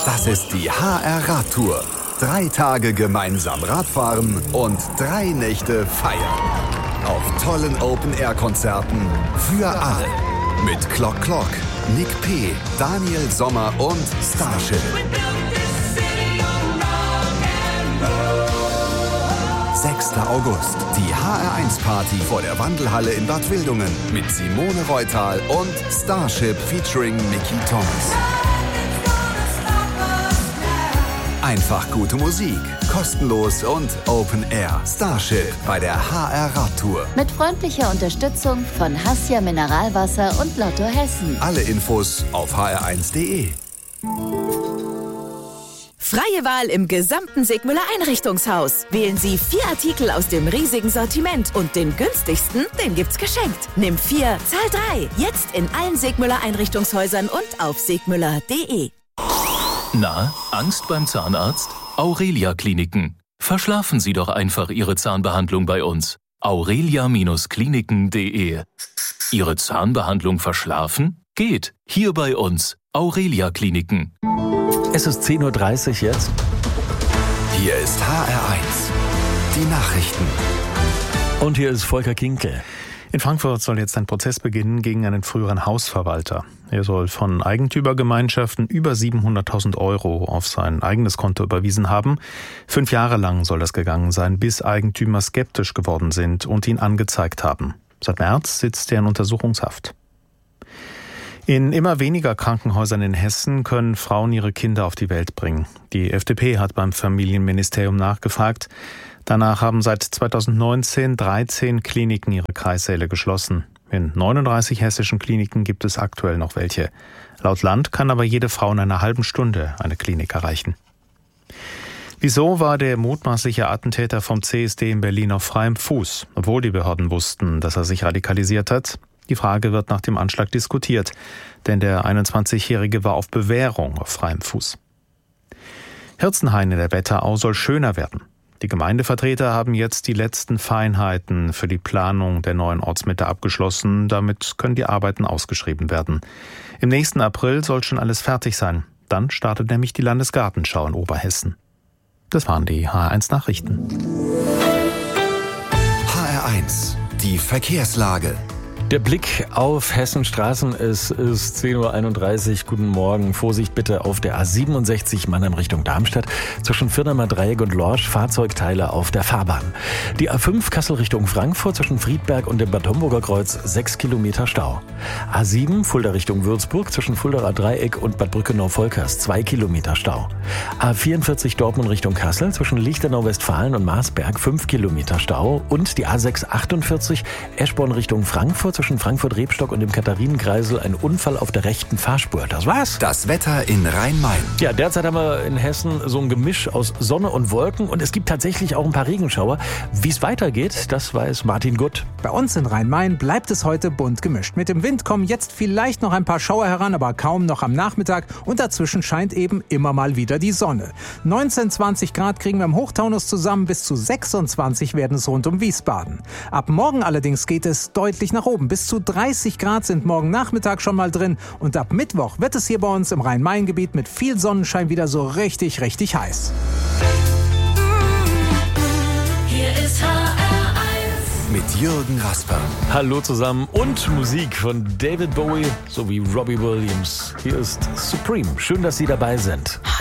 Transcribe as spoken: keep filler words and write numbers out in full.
Das ist die H R Radtour. Drei Tage gemeinsam Radfahren und drei Nächte feiern. Auf tollen Open-Air-Konzerten für alle. Mit Clock Clock, Nick P., Daniel Sommer und Starship. sechster August, die H R eins Party vor der Wandelhalle in Bad Wildungen mit Simone Reutal und Starship featuring Mickey Thomas. Einfach gute Musik, kostenlos und Open Air. Starship bei der H R Radtour. Mit freundlicher Unterstützung von Hassia Mineralwasser und Lotto Hessen. Alle Infos auf h r eins punkt d e. Freie Wahl im gesamten Segmüller Einrichtungshaus. Wählen Sie vier Artikel aus dem riesigen Sortiment und den günstigsten, den gibt's geschenkt. Nimm vier, zahl drei. Jetzt in allen Segmüller Einrichtungshäusern und auf segmüller punkt d e. Na, Angst beim Zahnarzt? Aurelia Kliniken. Verschlafen Sie doch einfach Ihre Zahnbehandlung bei uns. aurelia Kliniken punkt d e. Ihre Zahnbehandlung verschlafen? Geht. Hier bei uns. Aurelia Kliniken. Es ist zehn Uhr dreißig jetzt. Hier ist H R eins. Die Nachrichten. Und hier ist Volker Kinkel. In Frankfurt soll jetzt ein Prozess beginnen gegen einen früheren Hausverwalter. Er soll von Eigentümergemeinschaften über siebenhunderttausend Euro auf sein eigenes Konto überwiesen haben. Fünf Jahre lang soll das gegangen sein, bis Eigentümer skeptisch geworden sind und ihn angezeigt haben. Seit März sitzt er in Untersuchungshaft. In immer weniger Krankenhäusern in Hessen können Frauen ihre Kinder auf die Welt bringen. Die F D P hat beim Familienministerium nachgefragt. Danach haben seit zweitausendneunzehn dreizehn Kliniken ihre Kreissäle geschlossen. In neununddreißig hessischen Kliniken gibt es aktuell noch welche. Laut Land kann aber jede Frau in einer halben Stunde eine Klinik erreichen. Wieso war der mutmaßliche Attentäter vom C S D in Berlin auf freiem Fuß, obwohl die Behörden wussten, dass er sich radikalisiert hat? Die Frage wird nach dem Anschlag diskutiert, denn der einundzwanzigjährige war auf Bewährung auf freiem Fuß. Hirzenhain in der Wetterau soll schöner werden. Die Gemeindevertreter haben jetzt die letzten Feinheiten für die Planung der neuen Ortsmitte abgeschlossen. Damit können die Arbeiten ausgeschrieben werden. Im nächsten April soll schon alles fertig sein. Dann startet nämlich die Landesgartenschau in Oberhessen. Das waren die H R eins Nachrichten. H R eins, die Verkehrslage. Der Blick auf Hessens Straßen, es ist zehn Uhr einunddreißig. Guten Morgen. Vorsicht bitte auf der A siebenundsechzig Mannheim Richtung Darmstadt. Zwischen Firnamer Dreieck und Lorsch Fahrzeugteile auf der Fahrbahn. Die A fünf Kassel Richtung Frankfurt zwischen Friedberg und dem Bad Homburger Kreuz sechs Kilometer Stau. A sieben Fulda Richtung Würzburg zwischen Fuldaer Dreieck und Bad Brückenau-Volkers zwei Kilometer Stau. A vierundvierzig Dortmund Richtung Kassel zwischen Lichtenau-Westfalen und Marsberg fünf Kilometer Stau. Und die A sechs achtundvierzig Eschborn Richtung Frankfurt zwischen Frankfurt-Rebstock und dem Katharinenkreisel ein Unfall auf der rechten Fahrspur. Das war's. Das Wetter in Rhein-Main. Ja, derzeit haben wir in Hessen so ein Gemisch aus Sonne und Wolken und es gibt tatsächlich auch ein paar Regenschauer. Wie es weitergeht, das weiß Martin Gutt. Bei uns in Rhein-Main bleibt es heute bunt gemischt. Mit dem Wind kommen jetzt vielleicht noch ein paar Schauer heran, aber kaum noch am Nachmittag. Und dazwischen scheint eben immer mal wieder die Sonne. neunzehn, zwanzig Grad kriegen wir im Hochtaunus zusammen, bis zu sechsundzwanzig werden es rund um Wiesbaden. Ab morgen allerdings geht es deutlich nach oben. Bis zu dreißig Grad sind morgen Nachmittag schon mal drin. Und ab Mittwoch wird es hier bei uns im Rhein-Main-Gebiet mit viel Sonnenschein wieder so richtig, richtig heiß. Hier ist H R eins. Mit Jürgen Rasper. Hallo zusammen und Musik von David Bowie sowie Robbie Williams. Hier ist Supreme. Schön, dass Sie dabei sind.